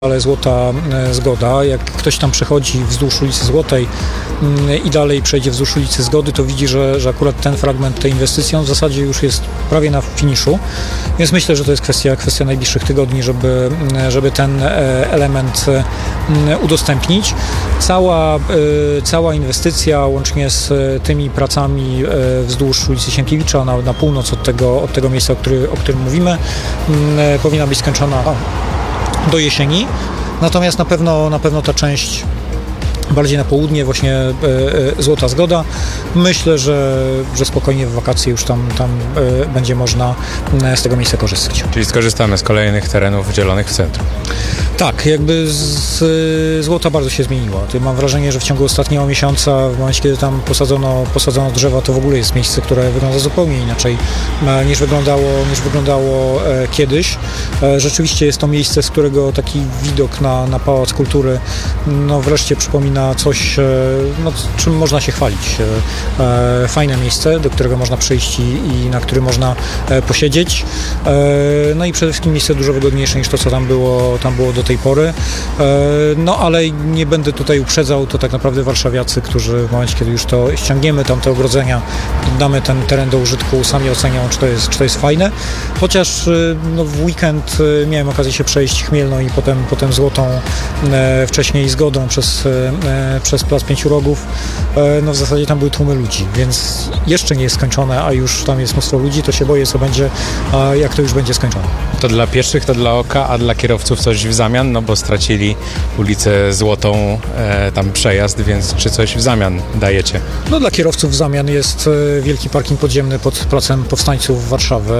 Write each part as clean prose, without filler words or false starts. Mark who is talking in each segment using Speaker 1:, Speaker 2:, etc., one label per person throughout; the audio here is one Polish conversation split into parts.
Speaker 1: ale Złota Zgoda. Jak ktoś tam przechodzi wzdłuż ulicy Złotej i dalej przejdzie wzdłuż ulicy Zgody, to widzi, że akurat ten fragment tej inwestycji on w zasadzie już jest prawie na finiszu, więc myślę, że to jest kwestia najbliższych tygodni, żeby ten element udostępnić. Cała inwestycja łącznie z tymi pracami wzdłuż ulicy Sienkiewicza na północ od tego miejsca, o którym mówimy, powinna być skończona do jesieni, natomiast na pewno ta część bardziej na południe, właśnie Złota Zgoda. Myślę, że spokojnie w wakacje już tam będzie można z tego miejsca korzystać.
Speaker 2: Czyli skorzystamy z kolejnych terenów dzielonych w centrum.
Speaker 1: Tak, jakby Złota bardzo się zmieniła. Mam wrażenie, że w ciągu ostatniego miesiąca, w momencie kiedy tam posadzono drzewa, to w ogóle jest miejsce, które wygląda zupełnie inaczej niż wyglądało kiedyś. Rzeczywiście jest to miejsce, z którego taki widok na Pałac Kultury wreszcie przypomina coś, czym można się chwalić. Fajne miejsce, do którego można przyjść i na którym można posiedzieć. No i przede wszystkim miejsce dużo wygodniejsze niż to, co tam było do tej pory. Ale nie będę tutaj uprzedzał, to tak naprawdę warszawiacy, którzy w momencie, kiedy już to ściągniemy, tam te ogrodzenia, damy ten teren do użytku, sami ocenią, czy to jest fajne. Chociaż w weekend miałem okazję się przejść Chmielną i potem Złotą, wcześniej Zgodą przez Plac Pięciu Rogów. W zasadzie tam były tłumy ludzi, więc jeszcze nie jest skończone, a już tam jest mnóstwo ludzi, to się boję, co będzie, jak to już będzie skończone.
Speaker 2: To dla pieszych, to dla oka, a dla kierowców coś w zamian, bo stracili ulicę Złotą, tam przejazd, więc czy coś w zamian dajecie?
Speaker 1: Dla kierowców w zamian jest wielki parking podziemny pod Placem Powstańców Warszawy.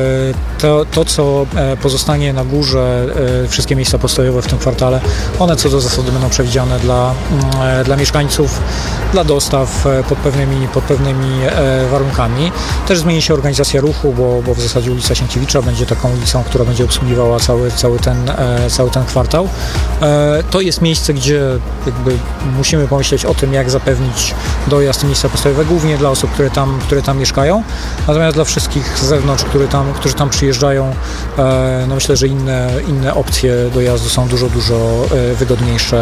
Speaker 1: To, co pozostanie na górze, wszystkie miejsca postojowe w tym kwartale, one co do zasady będą przewidziane dla mieszkańców, dla dostaw pod pewnymi warunkami. Też zmieni się organizacja ruchu, bo w zasadzie ulica Sienkiewicza będzie taką ulicą, która będzie obsługiwała cały ten kwartał. To jest miejsce, gdzie jakby musimy pomyśleć o tym, jak zapewnić dojazd miejsca postojowego, głównie dla osób, które tam mieszkają. Natomiast dla wszystkich z zewnątrz, którzy tam przyjeżdżają, myślę, że inne opcje dojazdu są dużo wygodniejsze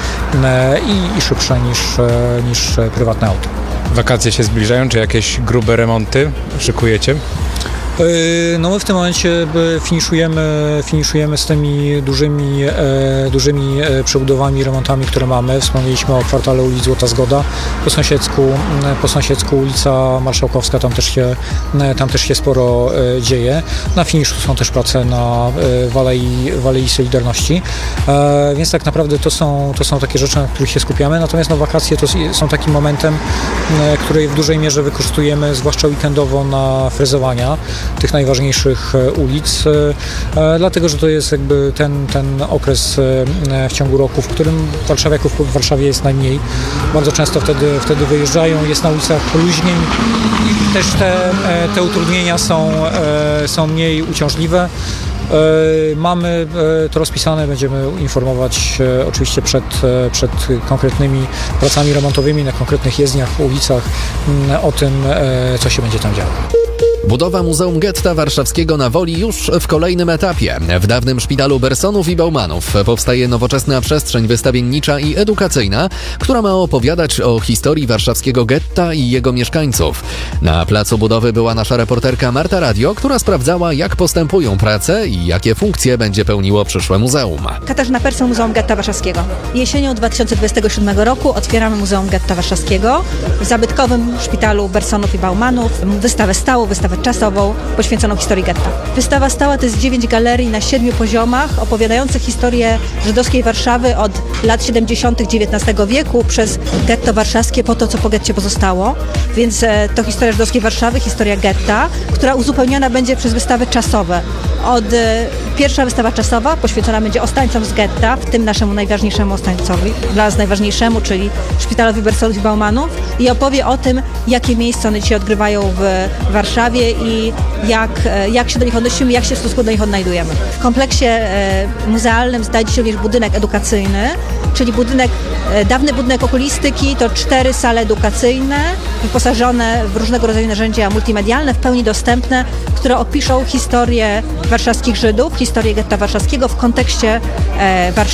Speaker 1: i szybsze niż prywatne auto.
Speaker 2: Wakacje się zbliżają, czy jakieś grube remonty szykujecie?
Speaker 1: My w tym momencie finiszujemy z tymi dużymi przebudowami, remontami, które mamy. Wspomnieliśmy o kwartale ulic Złota Zgoda. Po sąsiedzku ulica Marszałkowska, tam też się sporo dzieje. Na finiszu są też prace na Walei Solidarności. Więc tak naprawdę to są takie rzeczy, na których się skupiamy. Natomiast wakacje to są takim momentem, który w dużej mierze wykorzystujemy, zwłaszcza weekendowo, na frezowania tych najważniejszych ulic, dlatego, że to jest jakby ten okres w ciągu roku, w którym warszawiaków w Warszawie jest najmniej. Bardzo często wtedy wyjeżdżają, jest na ulicach luźniej i też te utrudnienia są mniej uciążliwe. Mamy to rozpisane, będziemy informować oczywiście przed konkretnymi pracami remontowymi na konkretnych jezdniach, ulicach o tym, co się będzie tam działo.
Speaker 3: Budowa Muzeum Getta Warszawskiego na Woli już w kolejnym etapie. W dawnym szpitalu Bersonów i Baumanów powstaje nowoczesna przestrzeń wystawiennicza i edukacyjna, która ma opowiadać o historii warszawskiego getta i jego mieszkańców. Na placu budowy była nasza reporterka Marta Radio, która sprawdzała, jak postępują prace i jakie funkcje będzie pełniło przyszłe muzeum.
Speaker 4: Katarzyna Persson, Muzeum Getta Warszawskiego. Jesienią 2027 roku otwieramy Muzeum Getta Warszawskiego w zabytkowym szpitalu Bersonów i Baumanów. Wystawę stałą, wystawę czasową poświęconą historii getta. Wystawa stała to jest 9 galerii na 7 poziomach opowiadających historię żydowskiej Warszawy od lat 70. XIX wieku przez getto warszawskie po to, co po getcie pozostało. Więc to historia żydowskiej Warszawy, historia getta, która uzupełniana będzie przez wystawy czasowe. Pierwsza wystawa czasowa poświęcona będzie ostańcom z getta, w tym naszemu najważniejszemu ostańcowi, dla nas najważniejszemu, czyli Szpitalowi Bersonów i Baumanów, i opowie o tym, jakie miejsce one dzisiaj odgrywają w Warszawie i jak się do nich odnosimy, jak się w stosunku do nich odnajdujemy. W kompleksie muzealnym znajdzie się również budynek edukacyjny, czyli dawny budynek okulistyki, to 4 sale edukacyjne, wyposażone w różnego rodzaju narzędzia multimedialne, w pełni dostępne, które opiszą historię warszawskich Żydów, historię getta warszawskiego w kontekście Warszawy.